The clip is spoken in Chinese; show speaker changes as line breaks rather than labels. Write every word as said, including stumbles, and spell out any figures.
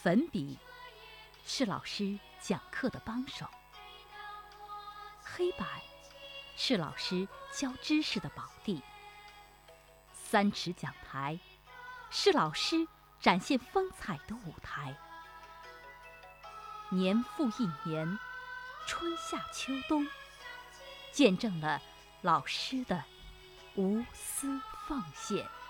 粉笔是老师讲课的帮手，黑板是老师教知识的宝地，三尺讲台是老师展现风采的舞台。年复一年，春夏秋冬，见证了老师的无私奉献。